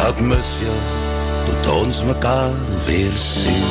ek mis jou, tot ons mekaar weer sien.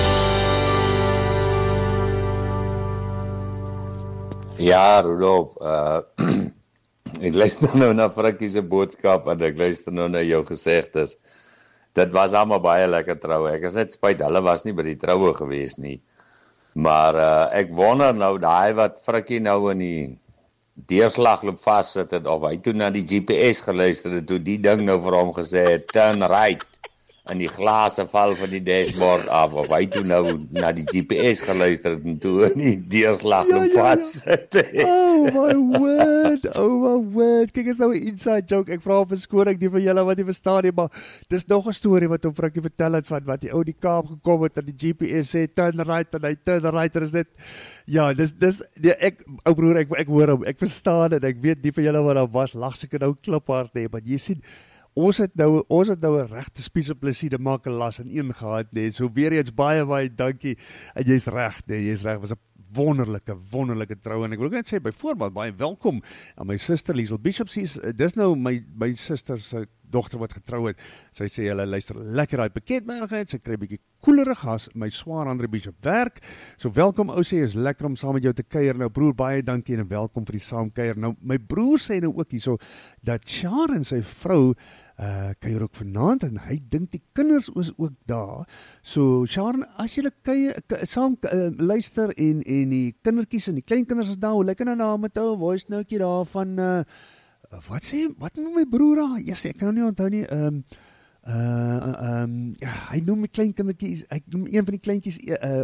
Ja, Rudolf, ek luister nou na Frikkie se boodskap en ek luister nou na jou gesegdes. Dit was allemaal baie lekker troue. Ek is net spyt, hulle was nie by die troue gewees nie. Maar ek wonder nou, daai wat Frikkie nou in die deurslagloop vassit het, of hy toe na die GPS geluister het, toe die ding nou vir hom gesê het, turn right, en die glase val van die dashboard af, of hy toe nou na die GPS geluister het, en toe in die deurslagloop vassit het. Oh my word, kyk, is nou 'n inside joke, ek vra verskoning die van julle wat nie verstaan nie, maar dis nog 'n storie wat hom Frikkie vertel het, van wat die ou die Kaap gekom het, en die GPS sê, turn right, en hy turn right, en is net, ja, dis ou broer, ek hoor hom, ek verstaan het, ek weet die van julle wat daar was, lag seker nou kliphard, nee, maar jy sien, ons het nou 'n regte spies op plesier te maak en las in een gehad, nee, so weer eens baie dankie, en jy's reg, was 'n wonderlike trou, en ek wil ook net sê, byvoorbeeld, baie welkom aan my suster Liesel Bishop, dis nou my suster se dogter wat getrou het, sy sê, hulle luister lekker uit bekendmaakheid, sy kry 'n bietjie koelerig as my swaar Andre Bishop werk, so welkom ou sê, is lekker om saam met jou te kuier, nou broer, baie dankie en welkom vir die saamkuier, nou my broer sê nou ook hierso, dat Sharon sy vrou, kuier ook vanaand, en hy dink die kinders is ook daar, so Sharon, as julle saam luister, en die kindertjies en die kleinkinders is daar, hoe lyk nou na met ou, voice note daar van, wat noem my broer daar? Yes, ek kan nou nie onthou nie, hy noem my kleinkindertjies, ek noem een van die kleintjies,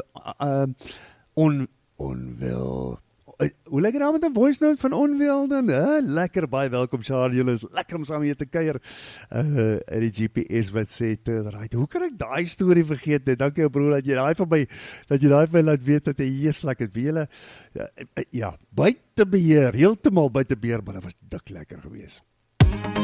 onwil, hoe lekker daar met 'n voice note van onwil dan, lekker, baie welkom Sharon, julle is lekker om saam hier te kuier, in die GPS wat sê, right, hoe kan ek daai storie vergeet, dankie broer, dat jy daai van my laat weet, dat jy heeslik het, wie julle, ja, buite beheer, heeltemal buite beheer, maar dit was dik lekker geweest.